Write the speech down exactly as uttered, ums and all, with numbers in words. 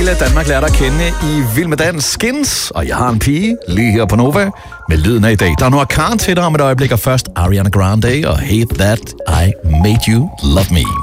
Hele Danmark lærer dig at kende i Vild med Dans Skins, og jeg har en pige lige her på Nova med lyden af i dag. Der er nu Karen til dig om et øjeblik, og først Ariana Grande og Hate That I Made You Love Me.